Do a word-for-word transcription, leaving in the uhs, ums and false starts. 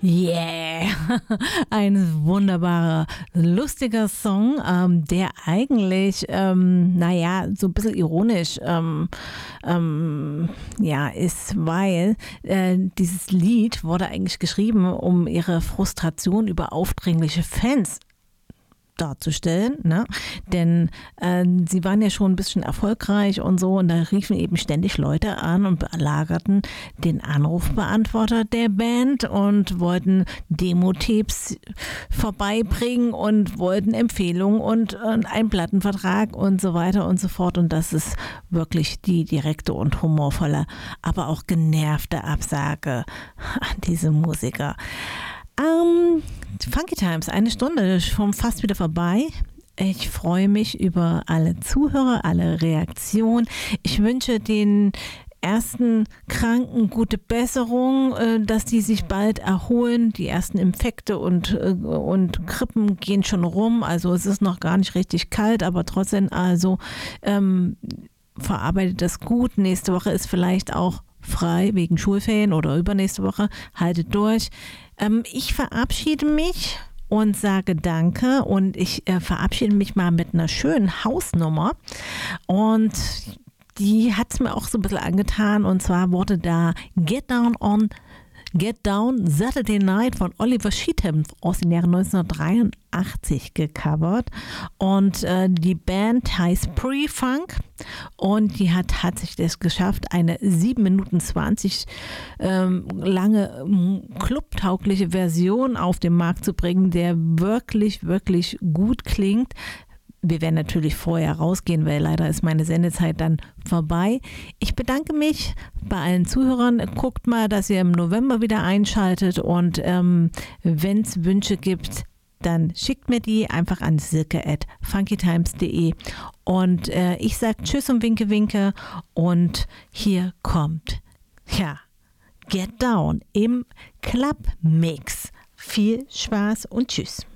Yeah, ein wunderbarer, lustiger Song, ähm, der eigentlich, ähm, naja, so ein bisschen ironisch ähm, ähm, ja, ist, weil äh, dieses Lied wurde eigentlich geschrieben, um ihre Frustration über aufdringliche Fans darzustellen, ne? Denn äh, sie waren ja schon ein bisschen erfolgreich und so und da riefen eben ständig Leute an und belagerten den Anrufbeantworter der Band und wollten Demo-Tapes vorbeibringen und wollten Empfehlungen und, und einen Plattenvertrag und so weiter und so fort und das ist wirklich die direkte und humorvolle, aber auch genervte Absage an diese Musiker. Ähm, Funky Times, eine Stunde, schon fast wieder vorbei. Ich freue mich über alle Zuhörer, alle Reaktionen. Ich wünsche den ersten Kranken gute Besserung, äh, dass die sich bald erholen. Die ersten Infekte und, äh, und Grippen gehen schon rum. Also es ist noch gar nicht richtig kalt, aber trotzdem also ähm, verarbeitet das gut. Nächste Woche ist vielleicht auch frei wegen Schulferien oder übernächste Woche. Haltet durch. Ähm, ich verabschiede mich und sage Danke und ich äh, verabschiede mich mal mit einer schönen Hausnummer und die hat es mir auch so ein bisschen angetan und zwar wurde da Get Down on Get Down Saturday Night von Oliver Cheatham aus den Jahren neunzehnhundertdreiundachtzig gecovert und äh, die Band heißt Pre-Funk und die hat tatsächlich es geschafft, eine sieben Minuten zwanzig ähm, lange clubtaugliche Version auf den Markt zu bringen, der wirklich, wirklich gut klingt. Wir werden natürlich vorher rausgehen, weil leider ist meine Sendezeit dann vorbei. Ich bedanke mich bei allen Zuhörern. Guckt mal, dass ihr im November wieder einschaltet und ähm, wenn es Wünsche gibt, dann schickt mir die einfach an silke at funkytimes punkt de und äh, ich sage Tschüss und Winke Winke und hier kommt, ja, Get Down im Club Mix. Viel Spaß und Tschüss.